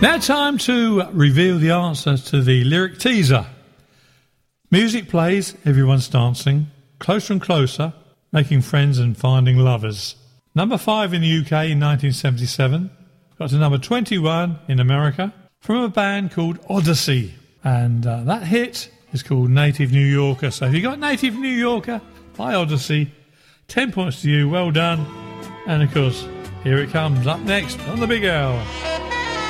Now time to reveal the answer to the lyric teaser. Music plays, everyone's dancing, closer and closer, making friends and finding lovers. Number 5 in the UK in 1977, got to number 21 in America from a band called Odyssey. And that hit is called Native New Yorker. So if you got Native New Yorker by Odyssey, 10 points to you, well done. And of course, here it comes up next on the Big Hour.